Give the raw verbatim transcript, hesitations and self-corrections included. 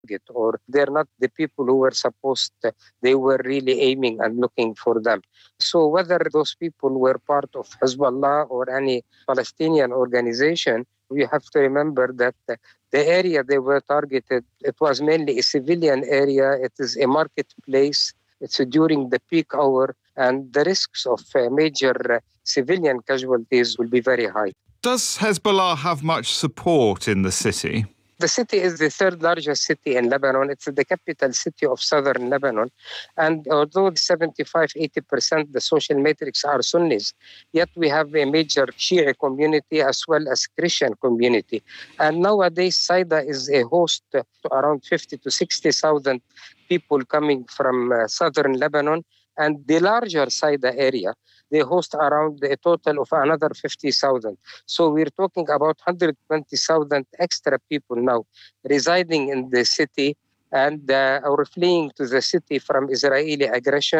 target, or they're not the people who were supposed, to, they were really aiming and looking for them. So whether those people were part of Hezbollah or any Palestinian organization, we have to remember that the area they were targeted, it was mainly a civilian area. It is a marketplace. It's during the peak hour, and the risks of uh, major uh, civilian casualties will be very high. Does Hezbollah have much support in the city? The city is the third largest city in Lebanon. It's the capital city of southern Lebanon. And although seventy-five to eighty percent the social matrix are Sunnis, yet we have a major Shia community as well as Christian community. And nowadays, Saida is a host to around fifty to sixty thousand people coming from uh, southern Lebanon. And the larger Saida area, they host around a total of another fifty thousand. So we're talking about one hundred twenty thousand extra people now residing in the city and uh, or fleeing to the city from Israeli aggression.